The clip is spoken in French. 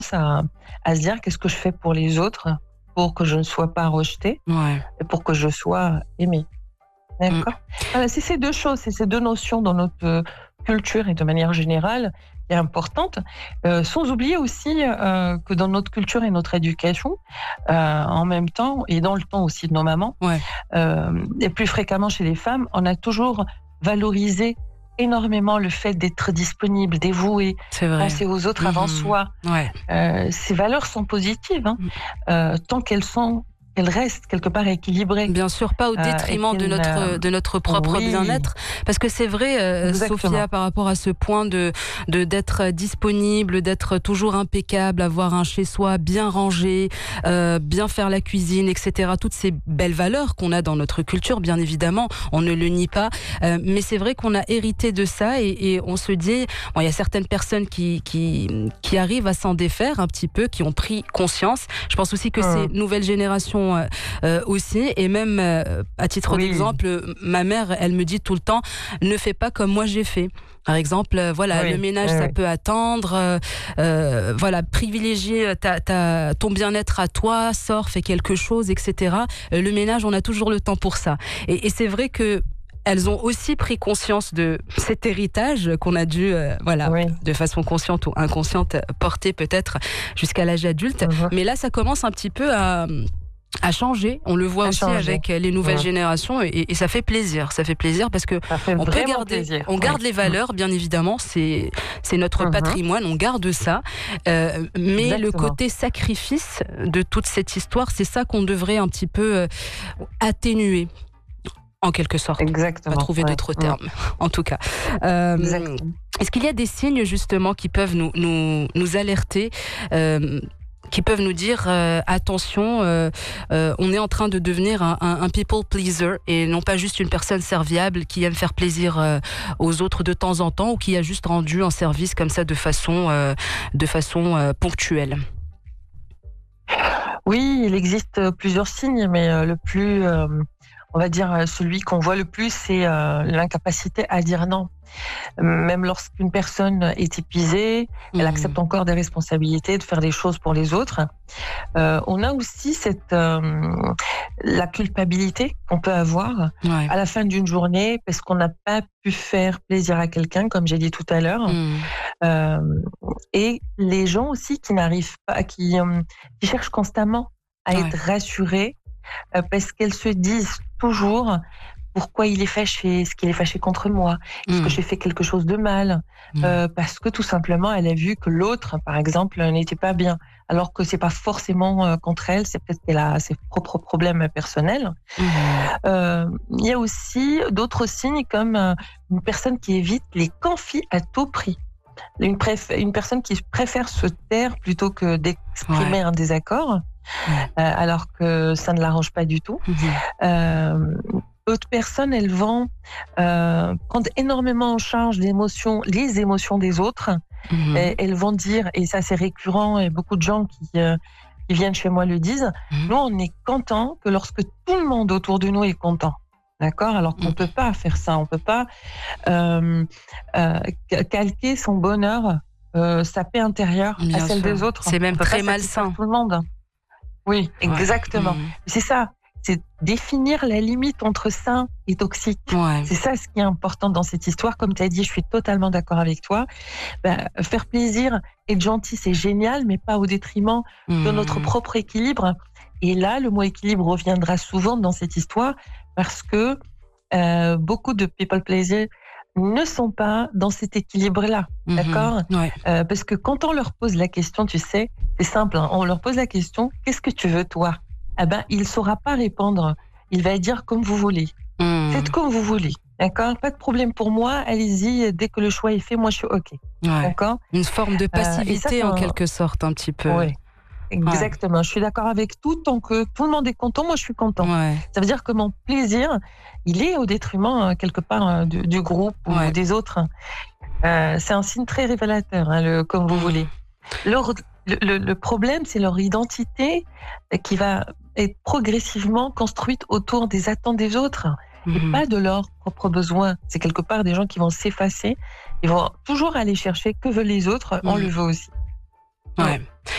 à se dire qu'est-ce que je fais pour les autres pour que je ne sois pas rejetée Ouais. et pour que je sois aimée. Mmh. D'accord. Voilà, c'est ces deux choses, c'est ces deux notions dans notre culture et de manière générale qui est importante. Sans oublier aussi que dans notre culture et notre éducation, en même temps et dans le temps aussi de nos mamans, Ouais, et plus fréquemment chez les femmes, on a toujours valorisé énormément le fait d'être disponible, dévoué, c'est vrai. penser aux autres avant Mmh. soi. Ouais. Ces valeurs sont positives, hein, Mmh. tant qu'elles restent quelque part équilibrées. Bien sûr, pas au Et détriment de qu'elles, notre propre oui, bien-être. Parce que c'est vrai, exactement. Sophia, par rapport à ce point d'être disponible, d'être toujours impeccable, avoir un chez-soi bien rangé, bien faire la cuisine, etc. Toutes ces belles valeurs qu'on a dans notre culture, bien évidemment, on ne le nie pas. Mais c'est vrai qu'on a hérité de ça et on se dit, bon, il y a certaines personnes qui arrivent à s'en défaire un petit peu, qui ont pris conscience. Je pense aussi que ces Mmh. nouvelles générations aussi, et même à titre Oui, d'exemple, ma mère, elle me dit tout le temps, ne fais pas comme moi j'ai fait. Par exemple, voilà, le oui, ménage, oui, ça oui. peut attendre. Voilà, privilégier ton bien-être à toi, sors, fais quelque chose, etc. Le ménage, on a toujours le temps pour ça. Et c'est vrai que elles ont aussi pris conscience de cet héritage qu'on a dû, voilà, Oui. de façon consciente ou inconsciente, porter peut-être jusqu'à l'âge adulte. Mmh. Mais là, ça commence un petit peu à changer. On le voit À aussi changer. avec les nouvelles Mmh. générations et ça fait plaisir. Ça fait plaisir parce que Ça fait on peut vraiment garder, plaisir. on Oui. garde les Mmh. valeurs, bien évidemment. C'est notre Mmh. patrimoine, on garde ça. Mais le Exactement. côté sacrifice de toute cette histoire, c'est ça qu'on devrait un petit peu atténuer, en quelque sorte. Pas Exactement. trouver Ouais. d'autres Mmh. termes, en tout cas. Euh, Exactement. Est-ce qu'il y a des signes justement qui peuvent nous alerter, qui peuvent nous dire attention, on est en train de devenir un people pleaser et non pas juste une personne serviable qui aime faire plaisir aux autres de temps en temps ou qui a juste rendu un service comme ça de façon ponctuelle. Oui, il existe plusieurs signes, mais le plus, on va dire, celui qu'on voit le plus, c'est l'incapacité à dire non. Même lorsqu'une personne est épuisée, elle Mmh. accepte encore des responsabilités, de faire des choses pour les autres. On a aussi la culpabilité qu'on peut avoir Ouais. à la fin d'une journée parce qu'on n'a pas pu faire plaisir à quelqu'un, comme j'ai dit tout à l'heure. Mmh. Euh, et les gens aussi qui n'arrivent pas, qui cherchent constamment à Ouais. être rassurés parce qu'elles se disent toujours pourquoi il est fâché, est-ce qu'il est fâché contre moi, est-ce que Mmh. j'ai fait quelque chose de mal, Mmh. parce que tout simplement elle a vu que l'autre, par exemple, n'était pas bien, alors que c'est pas forcément contre elle, c'est peut-être qu'elle a ses propres problèmes personnels. Mmh. Il y a aussi d'autres signes comme une personne qui évite les conflits à tout prix. Une personne qui préfère se taire plutôt que Ouais. d'exprimer un désaccord, Mmh. alors que ça ne l'arrange pas du tout. Mmh. Euh, D'autres personnes, elles vont prendre énormément en charge les émotions des autres. Et Mmh. elles vont dire, et ça c'est récurrent, et beaucoup de gens qui viennent chez moi le disent, Mmh. nous on est content que lorsque tout le monde autour de nous est content. D'accord. Alors qu'on ne peut Mmh. pas faire ça, on ne peut pas euh, calquer son bonheur, sa paix intérieure à Bien celle sûr. des autres. C'est On même ne peut pas très satisfaire malsain. tout le monde. Oui, Ouais. exactement. Mmh. C'est ça, c'est définir la limite entre sain et toxique. Ouais. C'est ça ce qui est important dans cette histoire. Comme tu as dit, je suis totalement d'accord avec toi. Faire plaisir, être gentil, c'est génial, mais pas au détriment de notre Mmh. propre équilibre. Et là, le mot équilibre reviendra souvent dans cette histoire parce que beaucoup de people pleasers ne sont pas dans cet équilibre-là. Mmh. D'accord. Ouais. Parce que quand on leur pose la question, tu sais, c'est simple, hein, on leur pose la question, qu'est-ce que tu veux toi? Eh ben, il ne saura pas répondre. Il va dire comme vous voulez. Faites Mmh. comme vous voulez. D'accord. Pas de problème pour moi. Allez-y. Dès que le choix est fait, moi, je suis OK. Ouais. D'accord. Une forme de Et ça, passivité en quelque sorte, un petit peu. ouais, Ouais. exactement. Je suis d'accord avec tout. Tant que tout le monde est content, moi, je suis content. Ouais. Ça veut dire que mon plaisir, il est au détriment, quelque part, du groupe ou Ouais. des autres. C'est un signe très révélateur, hein, comme vous voulez. Mmh. Leur- le problème, c'est leur identité qui va être progressivement construite autour des attentes des autres et Mmh. pas de leurs propres besoins. C'est quelque part des gens qui vont s'effacer. Ils vont toujours aller chercher que veulent les autres, on le Mmh. veut aussi. Ouais.